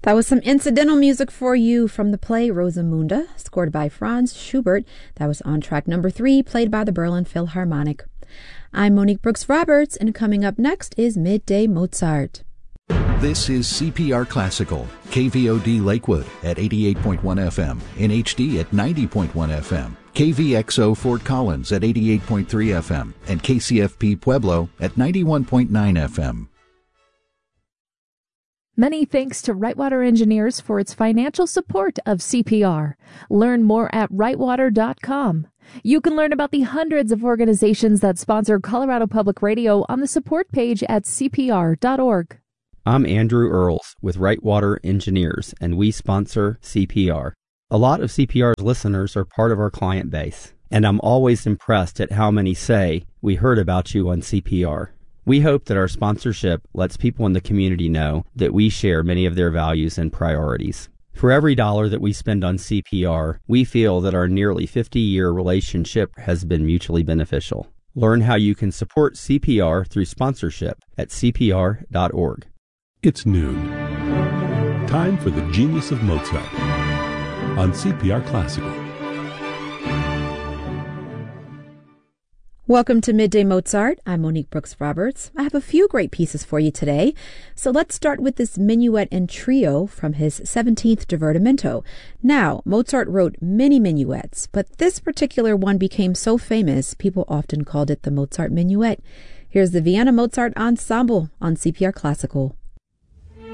That was some incidental music for you from the play Rosamunda, scored by Franz Schubert. That was on track number 3, played by the Berlin Philharmonic. I'm Monique Brooks-Roberts, and coming up next is Midday Mozart. This is CPR Classical, KVOD Lakewood at 88.1 FM, in HD at 90.1 FM, KVXO Fort Collins at 88.3 FM, and KCFP Pueblo at 91.9 FM. Many thanks to Rightwater Engineers for its financial support of CPR. Learn more at rightwater.com. You can learn about the hundreds of organizations that sponsor Colorado Public Radio on the support page at cpr.org. I'm Andrew Earls with Rightwater Engineers, and we sponsor CPR. A lot of CPR's listeners are part of our client base, and I'm always impressed at how many say, "We heard about you on CPR." We hope that our sponsorship lets people in the community know that we share many of their values and priorities. For every dollar that we spend on CPR, we feel that our nearly 50-year relationship has been mutually beneficial. Learn how you can support CPR through sponsorship at cpr.org. It's noon. Time for the Genius of Mozart on CPR Classical. Welcome to Midday Mozart. I'm Monique Brooks-Roberts. I have a few great pieces for you today. So let's start with this minuet and trio from his 17th Divertimento. Now, Mozart wrote many minuets, but this particular one became so famous, people often called it the Mozart Minuet. Here's the Vienna Mozart Ensemble on CPR Classical.